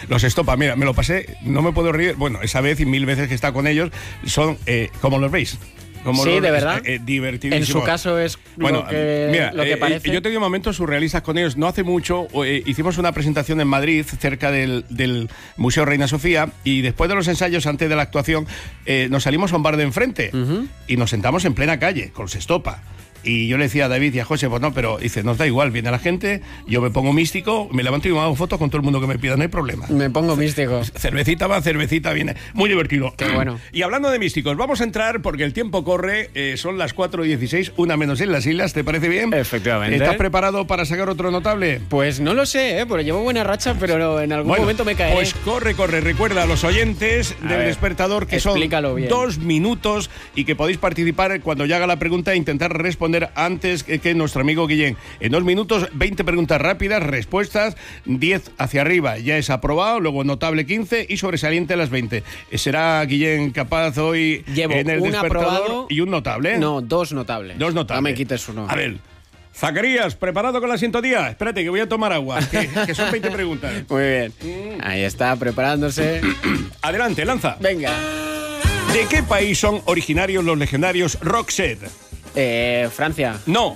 Los Estopa, mira, me lo pasé, no me puedo reír. Bueno, esa vez y 1000 veces que está con ellos, son, como los veis. Sí, de verdad. Divertidísimo. En su caso es lo que parece. Yo he tenido momentos surrealistas con ellos. No hace mucho hicimos una presentación en Madrid, cerca del Museo Reina Sofía, y después de los ensayos, antes de la actuación, nos salimos a un bar de enfrente y nos sentamos en plena calle, con los Estopa. Y yo le decía a David y a José, pues no, pero dice, nos da igual, viene la gente, yo me pongo místico, me levanto y me hago fotos con todo el mundo que me pida, no hay problema. Me pongo místico. Cervecita va, cervecita viene. Muy divertido. Qué bueno. Y hablando de místicos, vamos a entrar porque el tiempo corre, son las 4:16, 1 - en las islas, ¿te parece bien? Efectivamente. ¿Estás preparado para sacar otro notable? Pues no lo sé, porque llevo buena racha, pero en algún momento me caeré. Pues corre. Recuerda a los oyentes del Despertador que son 2 minutos y que podéis participar cuando ya haga la pregunta e intentar responder antes que nuestro amigo Guillén. En 2 minutos, 20 preguntas rápidas, respuestas, 10 hacia arriba ya es aprobado, luego notable 15 y sobresaliente las 20. ¿Será Guillén capaz hoy en el Despertador aprobado y un notable? No, 2 notables. 2 notables. No me quites uno. A ver, Zacarías, ¿preparado con la sintonía? Espérate, que voy a tomar agua, que son 20 preguntas. Muy bien. Ahí está, preparándose. Adelante, lanza. Venga. ¿De qué país son originarios los legendarios Roxette? Francia. No.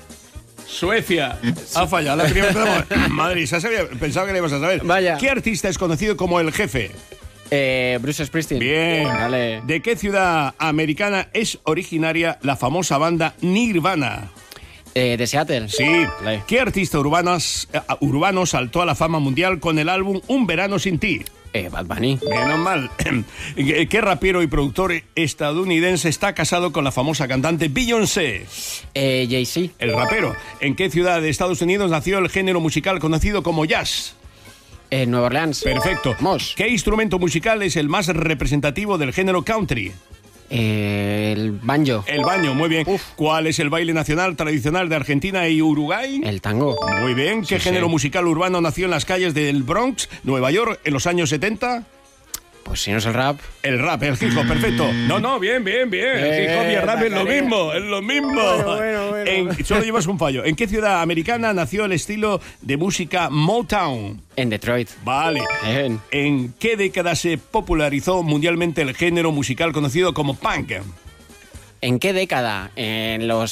Suecia. Ha fallado la primera pregunta. Madrid, pensaba que le ibas a saber. Vaya. ¿Qué artista es conocido como el jefe? Bruce Springsteen. Bien. Vale. ¿De qué ciudad americana es originaria la famosa banda Nirvana? De Seattle. Sí. Vale. ¿Qué artista urbano saltó a la fama mundial con el álbum Un verano sin ti? Bad Bunny. Menos mal. ¿Qué rapero y productor estadounidense está casado con la famosa cantante Beyoncé? Jay-Z. El rapero. ¿En qué ciudad de Estados Unidos nació el género musical conocido como jazz? Nueva Orleans. Perfecto. Vamos. ¿Qué instrumento musical es el más representativo del género country? El banjo. El banjo, muy bien. ¿Cuál es el baile nacional tradicional de Argentina y Uruguay? El tango. Muy bien. ¿Qué género musical urbano nació en las calles del Bronx, Nueva York, en los años 70? Pues si no es el rap. El rap, el hip hop, perfecto. No, bien. El hip hop y el rap es lo mismo, Bueno. Solo llevas un fallo. ¿En qué ciudad americana nació el estilo de música Motown? En Detroit. Vale. ¿En qué década se popularizó mundialmente el género musical conocido como punk? ¿En qué década? En los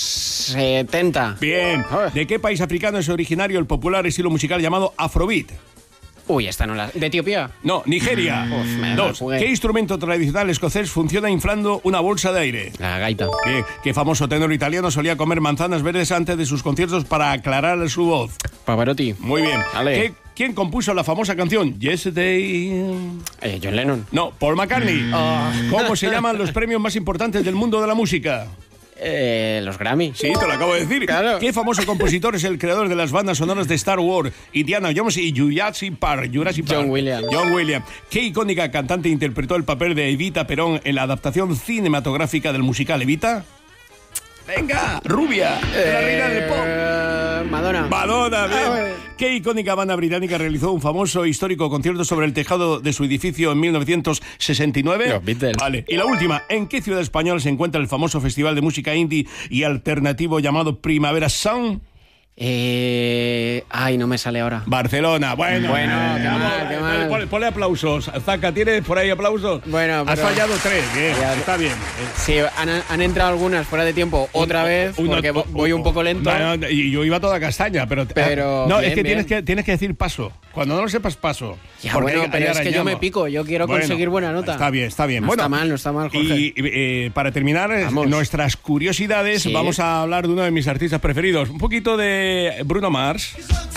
70. Bien. ¿De qué país africano es originario el popular estilo musical llamado Afrobeat? Uy, esta no la... ¿De Etiopía? No, Nigeria. 2. ¿Qué instrumento tradicional escocés funciona inflando una bolsa de aire? La gaita. Bien. ¿Qué famoso tenor italiano solía comer manzanas verdes antes de sus conciertos para aclarar su voz? Pavarotti. Muy bien. Vale. ¿Quién compuso la famosa canción Yesterday? John Lennon. No, Paul McCartney. ¿Cómo se llaman los premios más importantes del mundo de la música? Los Grammy. Sí, te lo acabo de decir. Claro. ¿Qué famoso compositor es el creador de las bandas sonoras de Star Wars, Indiana Jones y Jurassic Park? John Williams. ¿Qué icónica cantante interpretó el papel de Evita Perón en la adaptación cinematográfica del musical Evita? Venga, rubia, la reina del pop. Madonna, bien. ¿Qué icónica banda británica realizó un famoso histórico concierto sobre el tejado de su edificio en 1969? Los Beatles. Vale. Y la última, ¿en qué ciudad española se encuentra el famoso festival de música indie y alternativo llamado Primavera Sound? Ay, no me sale ahora. Barcelona. Bueno, qué mal. Ponle aplausos. Zaca, ¿tienes por ahí aplausos? Bueno, has fallado 3. Bien, está bien. Sí, han entrado algunas fuera de tiempo otra vez, porque voy un poco lento. No, y yo iba toda castaña, pero no, bien, es que tienes que decir paso. Cuando no lo sepas, paso. Ya, bueno, pero es que yo me pico. Yo quiero conseguir buena nota. Está bien. No está mal, Jorge. Y para terminar nuestras curiosidades, vamos a hablar de uno de mis artistas preferidos. Un poquito de Bruno Mars.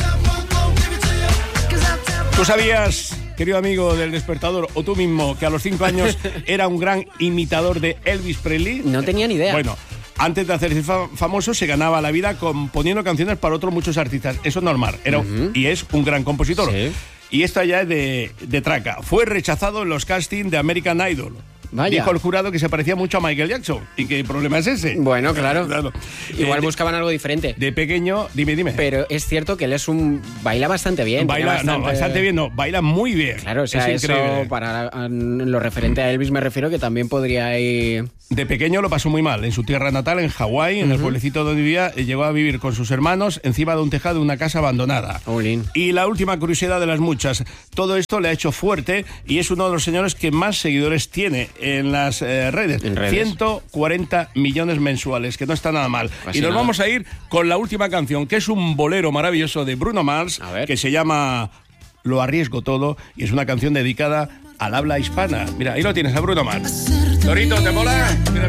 ¿Tú sabías, querido amigo del Despertador, o tú mismo, que a los 5 años era un gran imitador de Elvis Presley? No tenía ni idea. Bueno, antes de hacerse famoso se ganaba la vida componiendo canciones para otros muchos artistas. Eso es normal. Y es un gran compositor. Sí. Y esta ya es de traca. Fue rechazado en los castings de American Idol. Vaya. Dijo el jurado que se parecía mucho a Michael Jackson. ¿Y qué problema es ese? Bueno, claro. Igual buscaban algo diferente. De pequeño, dime. Pero es cierto que él baila bastante bien. Bastante bien, baila muy bien. Claro, o sea, es increíble. Eso para lo referente a Elvis me refiero que también podría ir De pequeño lo pasó muy mal. En su tierra natal, en Hawái, en el pueblecito donde vivía, llegó a vivir con sus hermanos encima de un tejado de una casa abandonada. Y la última curiosidad de las muchas. Todo esto le ha hecho fuerte y es uno de los señores que más seguidores tiene en las redes. 140 millones mensuales, que no está nada mal. Casi y nos vamos a ir con la última canción, que es un bolero maravilloso de Bruno Mars, que se llama Lo arriesgo todo, y es una canción dedicada al habla hispana. Mira, ahí lo tienes, a Bruno Mars. Torito, ¿te mola? Mira.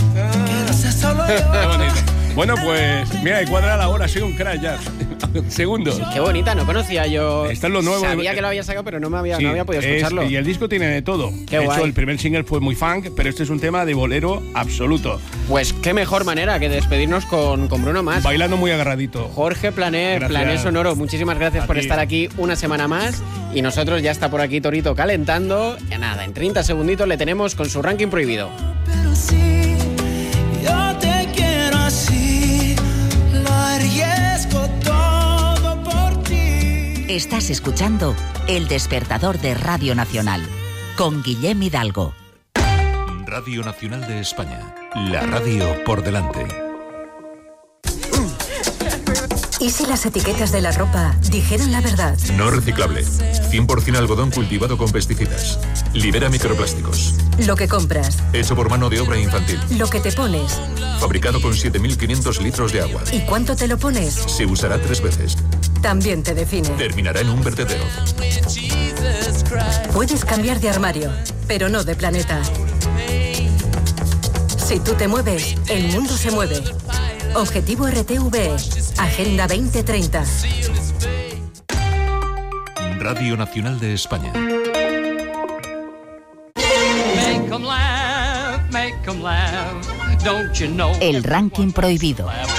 Qué bonito. Bueno, pues, mira, y cuadra la hora, soy un crack ya. Segundos. Qué bonita, no conocía yo. Está en lo nuevo. Sabía que lo había sacado, pero no había podido escucharlo. Y el disco tiene de todo. Qué guay. De hecho, el primer single fue muy funk, pero este es un tema de bolero absoluto. Pues qué mejor manera que despedirnos con Bruno Mars. Bailando muy agarradito. Jorge Plané Sonoro, muchísimas gracias por estar aquí una semana más. Y nosotros ya está por aquí Torito calentando. Ya nada, en 30 segunditos le tenemos con su ranking prohibido. Pero sí, yo te quiero así, lo arriesgo todo por ti. Estás escuchando El Despertador de Radio Nacional, con Guillem Hidalgo. Radio Nacional de España, la radio por delante. ¿Y si las etiquetas de la ropa dijeran la verdad? No reciclable. 100% algodón cultivado con pesticidas. Libera microplásticos. Lo que compras. Hecho por mano de obra infantil. Lo que te pones. Fabricado con 7.500 litros de agua. ¿Y cuánto te lo pones? Se usará 3 veces. También te define. Terminará en un vertedero. Puedes cambiar de armario, pero no de planeta. Si tú te mueves, el mundo se mueve. Objetivo RTVE, Agenda 2030. Radio Nacional de España. El ranking prohibido.